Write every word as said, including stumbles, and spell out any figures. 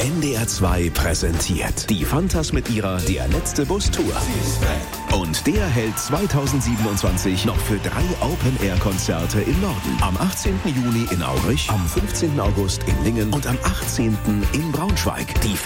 N D R zwei präsentiert die Phantas mit ihrer Der letzte Bus Tour. Und der hält zweitausendsiebenundzwanzig noch für drei Open-Air-Konzerte im Norden. Am achtzehnten Juni in Aurich, am fünfzehnten August in Lingen und am achtzehnten in Braunschweig. Die